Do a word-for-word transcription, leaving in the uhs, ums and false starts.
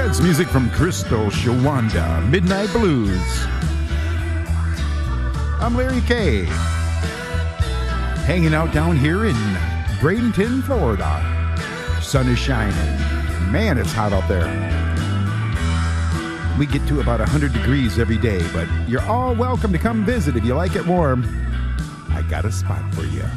That's music from Crystal Shawanda, Midnight Blues. I'm Larry K. Hanging out down here in Bradenton, Florida. Sun is shining. Man, it's hot out there. We get to about one hundred degrees every day, but you're all welcome to come visit if you like it warm. I got a spot for you.